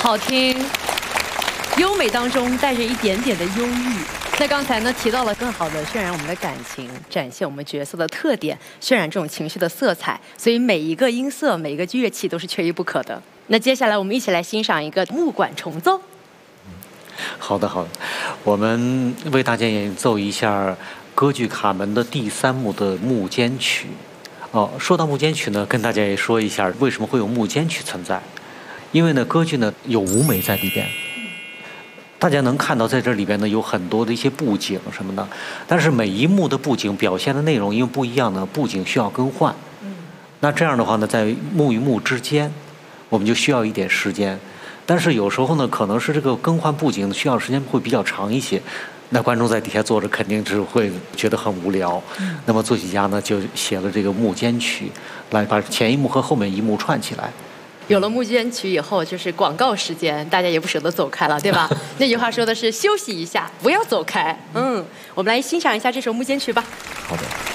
好听，优美当中带着一点点的忧郁。那刚才呢提到了更好的渲染我们的感情，展现我们角色的特点，渲染这种情绪的色彩，所以每一个音色、每一个乐器都是缺一不可的。那接下来我们一起来欣赏一个木管重奏。 好的，我们为大家演奏一下歌剧《卡门》的第3幕的幕间曲。说到幕间曲呢，跟大家也说一下为什么会有幕间曲存在。因为呢，歌剧呢有舞美在里边，大家能看到在这里边呢有很多的一些布景什么的，但是每一幕的布景表现的内容因为不一样呢，布景需要更换。那这样的话呢，在幕与幕之间，我们就需要一点时间。但是有时候呢，可能是这个更换布景需要时间会比较长一些，那观众在底下坐着肯定是会觉得很无聊。那么作曲家呢就写了这个幕间曲，来把前一幕和后面一幕串起来。 有了幕间曲以后，就是广告时间，大家也不舍得走开了，对吧？那句话说的是休息一下，不要走开。我们来欣赏一下这首幕间曲吧。 好的。